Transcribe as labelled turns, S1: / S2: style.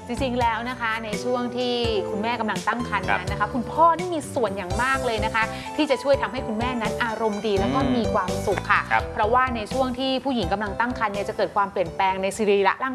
S1: จริงๆแล้วนะคะในช่วงที่คุณแม่กำลังตั้งครรภ์นั้นนะคะคุณพ่อนี่มีส่วนอย่างมากเลยนะคะที่จะช่วยทำให้คุณแม่นั้นอารมณ์ดีแล้วก็มีความสุขค่ะเพราะว่าในช่วงที่ผู้หญิงกำลังตั้งครรภ์เนี่ยจะเกิดความเปลี่ยนแปลงในสรีระร่าง